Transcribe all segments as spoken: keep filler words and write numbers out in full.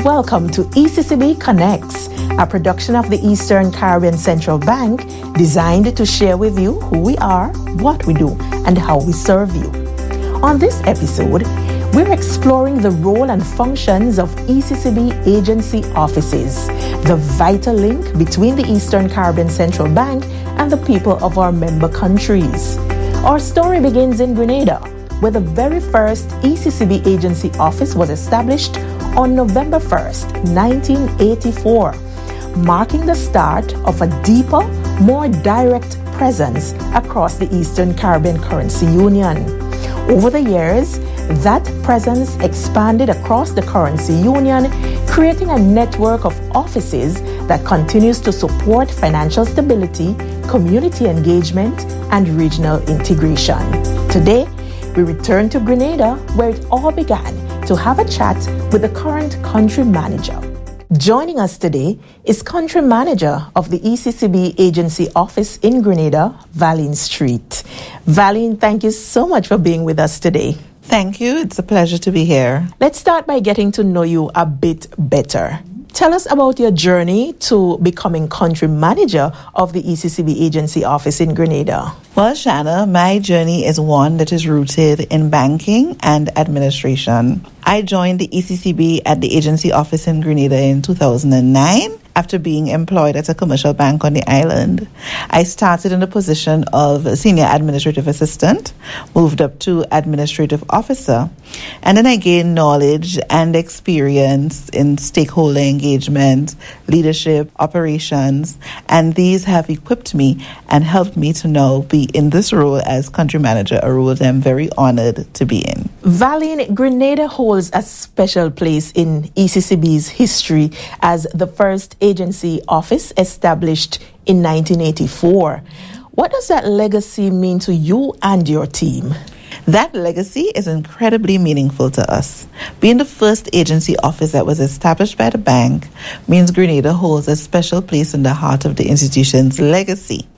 Welcome to E C C B Connects, a production of the Eastern Caribbean Central Bank designed to share with you who we are, what we do, and how we serve you. On this episode, we're exploring the role and functions of E C C B agency offices, the vital link between the Eastern Caribbean Central Bank and the people of our member countries. Our story begins in Grenada, where the very first E C C B agency office was established on November first, nineteen eighty-four, marking the start of a deeper, more direct presence across the Eastern Caribbean Currency Union. Over the years, that presence expanded across the currency union, creating a network of offices that continues to support financial stability, community engagement, and regional integration. Today, we return to Grenada, where it all began, to have a chat with the current country manager. Joining us today is country manager of the E C C B agency office in Grenada, Valine Street. Valine, thank you so much for being with us today. Thank you. It's a pleasure to be here. Let's start by getting to know you a bit better. Tell us about your journey to becoming country manager of the E C C B agency office in Grenada. Well, Shanna, my journey is one that is rooted in banking and administration. I joined the E C C B at the agency office in Grenada in two thousand nine. After being employed at a commercial bank on the island. I started in the position of senior administrative assistant, moved up to administrative officer, and then I gained knowledge and experience in stakeholder engagement, leadership, operations, and these have equipped me and helped me to now be in this role as country manager, a role that I'm very honored to be in. Valine, Grenada holds a special place in E C C B's history as the first agency office established in nineteen eighty-four. What does that legacy mean to you and your team? That legacy is incredibly meaningful to us. Being the first agency office that was established by the bank means Grenada holds a special place in the heart of the institution's legacy.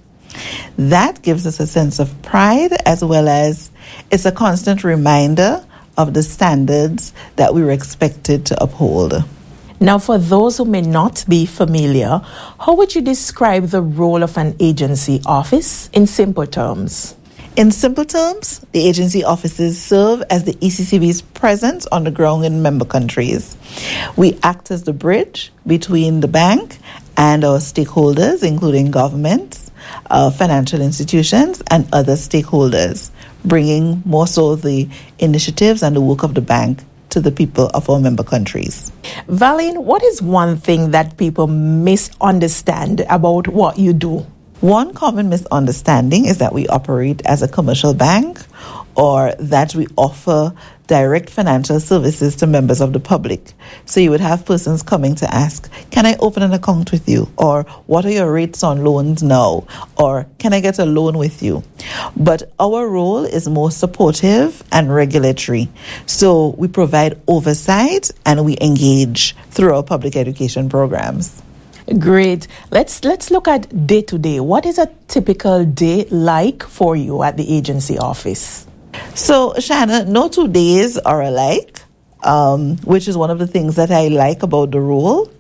That gives us a sense of pride, as well as it's a constant reminder of the standards that we were expected to uphold. Now, for those who may not be familiar, how would you describe the role of an agency office in simple terms? In simple terms, the agency offices serve as the E C C B's presence on the ground in member countries. We act as the bridge between the bank and our stakeholders, including governments, uh, financial institutions, and other stakeholders, bringing more so the initiatives and the work of the bank to the people of our member countries. Valine, what is one thing that people misunderstand about what you do? One common misunderstanding is that we operate as a commercial bank or that we offer direct financial services to members of the public. So you would have persons coming to ask, can I open an account with you? Or what are your rates on loans now? Or can I get a loan with you? But our role is more supportive and regulatory. So we provide oversight and we engage through our public education programs. Great. Let's let's look at day to day. What is a typical day like for you at the agency office? So, Shanna, no two days are alike, um, which is one of the things that I like about the role.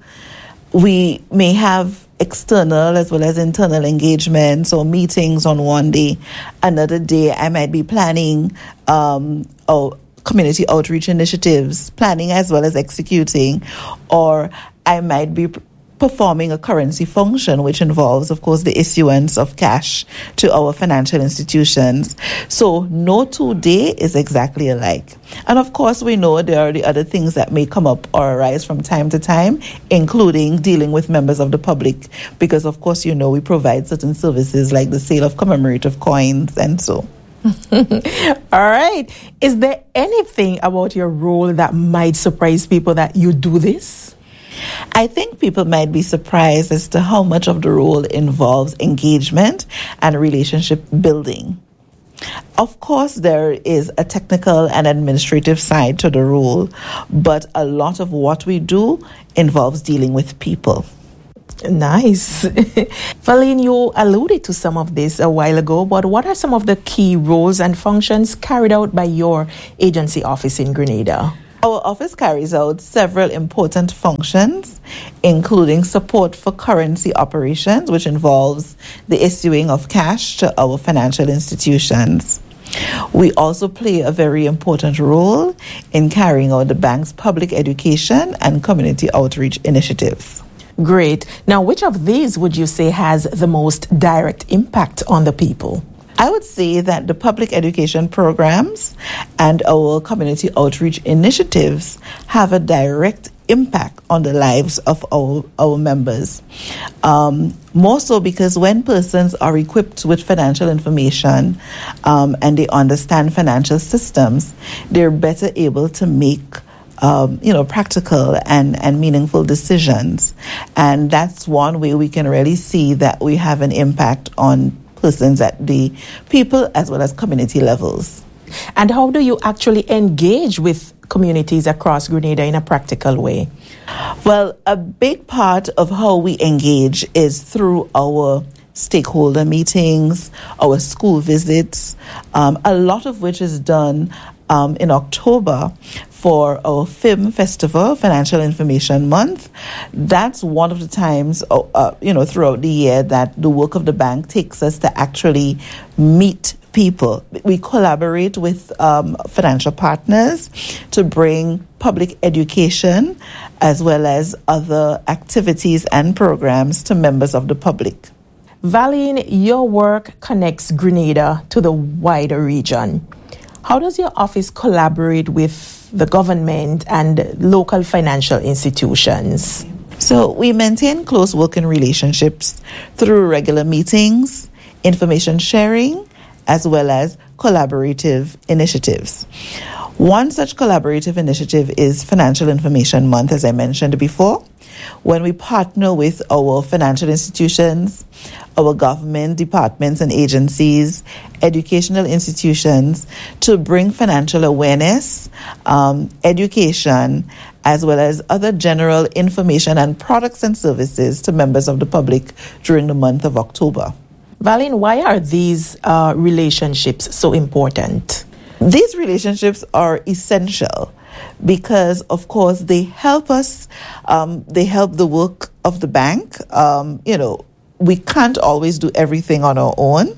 We may have external as well as internal engagements or meetings on one day. Another day, I might be planning um, or community outreach initiatives, planning as well as executing, or I might be performing a currency function, which involves, of course, the issuance of cash to our financial institutions. So no two day is exactly alike. And of course, we know there are the other things that may come up or arise from time to time, including dealing with members of the public, because of course, you know, we provide certain services like the sale of commemorative coins and so. All right. Is there anything about your role that might surprise people that you do this? I think people might be surprised as to how much of the role involves engagement and relationship building. Of course, there is a technical and administrative side to the role, but a lot of what we do involves dealing with people. Nice. Valine, you alluded to some of this a while ago, but what are some of the key roles and functions carried out by your agency office in Grenada? Our office carries out several important functions, including support for currency operations, which involves the issuing of cash to our financial institutions. We also play a very important role in carrying out the bank's public education and community outreach initiatives. Great. Now, which of these would you say has the most direct impact on the people? I would say that the public education programs and our community outreach initiatives have a direct impact on the lives of our, our members. Um, more so because when persons are equipped with financial information um, and they understand financial systems, they're better able to make Um, you know, practical and, and meaningful decisions. And that's one way we can really see that we have an impact on persons at the people as well as community levels. And how do you actually engage with communities across Grenada in a practical way? Well, a big part of how we engage is through our stakeholder meetings, our school visits, um, a lot of which is done um, in October for our F I M Festival, Financial Information Month. That's one of the times, uh, uh, you know, throughout the year that the work of the bank takes us to actually meet people. We collaborate with um, financial partners to bring public education as well as other activities and programs to members of the public. Valine, your work connects Grenada to the wider region. How does your office collaborate with the government and local financial institutions? So we maintain close working relationships through regular meetings, information sharing, as well as collaborative initiatives. One such collaborative initiative is Financial Information Month, as I mentioned before, when we partner with our financial institutions, our government departments and agencies, educational institutions to bring financial awareness, um, education, as well as other general information and products and services to members of the public during the month of October. Valine, why are these uh, relationships so important? These relationships are essential because, of course, they help us, um, they help the work of the bank. Um, you know, we can't always do everything on our own,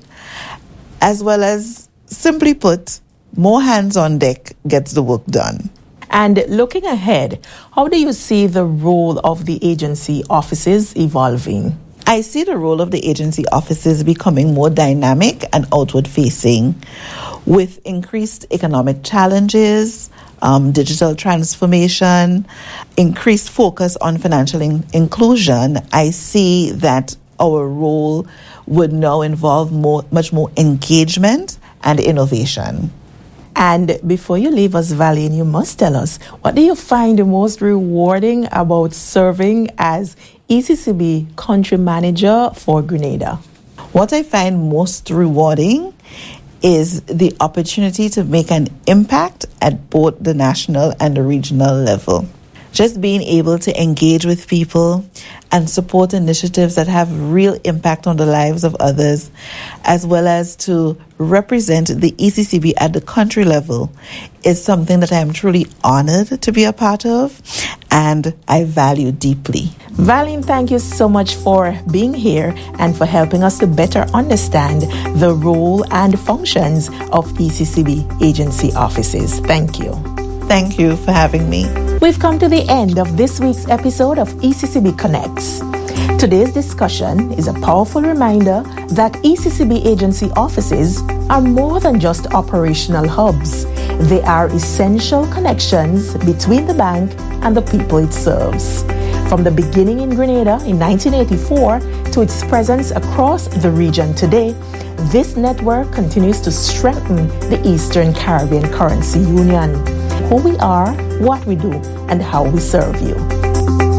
as well as, simply put, more hands on deck gets the work done. And looking ahead, how do you see the role of the agency offices evolving? I see the role of the agency offices becoming more dynamic and outward facing with increased economic challenges, um, digital transformation, increased focus on financial in- inclusion. I see that our role would now involve more, much more engagement and innovation. And before you leave us, Valine, you must tell us, what do you find the most rewarding about serving as E C C B Country Manager for Grenada? What I find most rewarding is the opportunity to make an impact at both the national and the regional level. Just being able to engage with people and support initiatives that have real impact on the lives of others, as well as to represent the E C C B at the country level, is something that I am truly honored to be a part of and I value deeply. Valine, thank you so much for being here and for helping us to better understand the role and functions of E C C B agency offices. Thank you. Thank you for having me. We've come to the end of this week's episode of E C C B Connects. Today's discussion is a powerful reminder that E C C B agency offices are more than just operational hubs. They are essential connections between the bank and the people it serves. From the beginning in Grenada in nineteen eighty-four to its presence across the region today, this network continues to strengthen the Eastern Caribbean Currency Union. Who we are, what we do, and how we serve you.